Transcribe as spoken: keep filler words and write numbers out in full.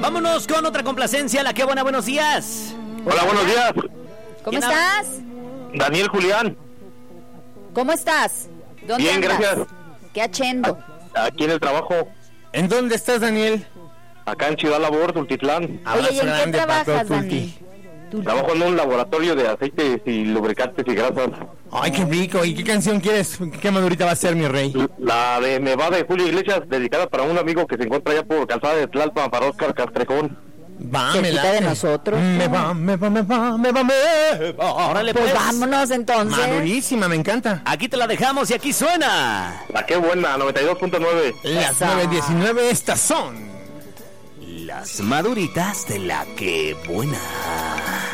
Vámonos con otra complacencia. La que buena, buenos días. Hola, buenos días. ¿Cómo estás? Daniel Julián. ¿Cómo estás? ¿Dónde Bien, andas? gracias. ¿Qué hachendo? Aquí en el trabajo, ¿En dónde estás, Daniel? acá en Ciudad Labor, Tultitlán. Oye, ¿y en qué grande para trabajas, todo Dani? Tulti. Tú- Trabajo en un laboratorio de aceites y lubricantes y grasas. Ay, qué rico. ¿Y qué canción quieres? ¿Qué madurita va a ser, mi rey? La de Me va de Julio Iglesias, dedicada para un amigo que se encuentra allá por Calzada de Tlalpan, para Oscar Castrejón. Va, me Cerquita late. de nosotros. Me va, me va, me va, me va, me va. Órale, Pues pues. vámonos entonces. Madurísima, me encanta. Aquí te la dejamos y aquí suena. La que buena, noventa y dos punto nueve. Las Esa. nueve diecinueve estas son. Las maduritas de la que buena.